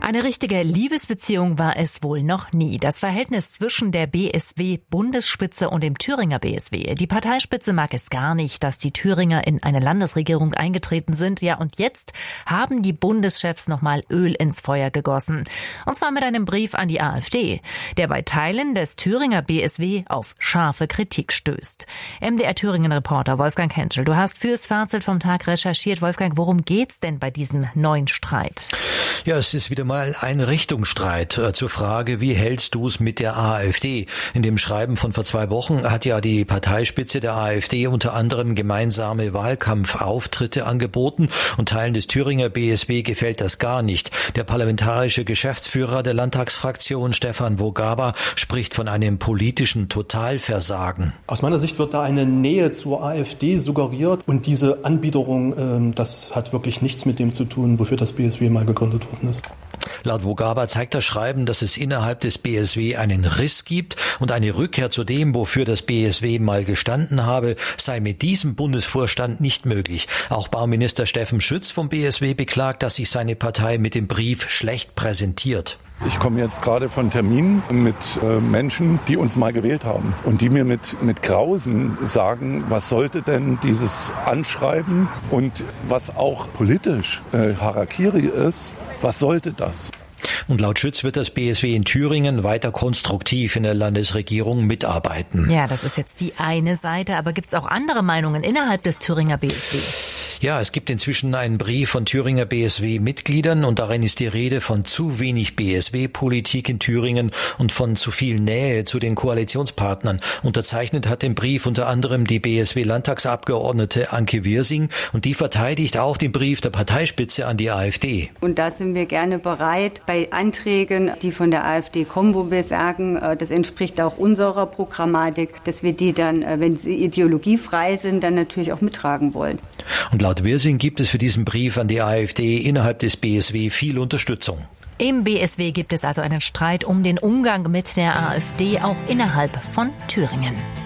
Eine richtige Liebesbeziehung war es wohl noch nie. Das Verhältnis zwischen der BSW-Bundesspitze und dem Thüringer BSW. Die Parteispitze mag es gar nicht, dass die Thüringer in eine Landesregierung eingetreten sind. Ja, und jetzt haben die Bundeschefs nochmal Öl ins Feuer gegossen. Und zwar mit einem Brief an die AfD, der bei Teilen des Thüringer BSW auf scharfe Kritik stößt. MDR-Thüringen-Reporter Wolfgang Henschel, du hast fürs Fazit vom Tag recherchiert. Wolfgang, worum geht's denn bei diesem neuen Streit? Ja, es ist wieder mal ein Richtungsstreit zur Frage, wie hältst du es mit der AfD? In dem Schreiben von vor 2 Wochen hat ja die Parteispitze der AfD unter anderem gemeinsame Wahlkampfauftritte angeboten und Teilen des Thüringer BSW gefällt das gar nicht. Der parlamentarische Geschäftsführer der Landtagsfraktion, Stefan Wogaba, spricht von einem politischen Totalversagen. Aus meiner Sicht wird da eine Nähe zur AfD suggeriert und diese Anbiederung, das hat wirklich nichts mit dem zu tun, wofür das BSW mal gegründet worden ist. Laut Wogaba zeigt das Schreiben, dass es innerhalb des BSW einen Riss gibt und eine Rückkehr zu dem, wofür das BSW mal gestanden habe, sei mit diesem Bundesvorstand nicht möglich. Auch Bauminister Steffen Schütz vom BSW beklagt, dass sich seine Partei mit dem Brief schlecht präsentiert. Ich komme jetzt gerade von Terminen mit Menschen, die uns mal gewählt haben und die mir mit Grausen sagen, was sollte denn dieses Anschreiben und was auch politisch Harakiri ist, was sollte das? Und laut Schütz wird das BSW in Thüringen weiter konstruktiv in der Landesregierung mitarbeiten. Ja, das ist jetzt die eine Seite, aber gibt es auch andere Meinungen innerhalb des Thüringer BSW? Ja, es gibt inzwischen einen Brief von Thüringer BSW-Mitgliedern und darin ist die Rede von zu wenig BSW-Politik in Thüringen und von zu viel Nähe zu den Koalitionspartnern. Unterzeichnet hat den Brief unter anderem die BSW-Landtagsabgeordnete Anke Wirsing und die verteidigt auch den Brief der Parteispitze an die AfD. Und da sind wir gerne bereit, bei Anträgen, die von der AfD kommen, wo wir sagen, das entspricht auch unserer Programmatik, dass wir die dann, wenn sie ideologiefrei sind, dann natürlich auch mittragen wollen. Und laut Wirsing gibt es für diesen Brief an die AfD innerhalb des BSW viel Unterstützung. Im BSW gibt es also einen Streit um den Umgang mit der AfD, auch innerhalb von Thüringen.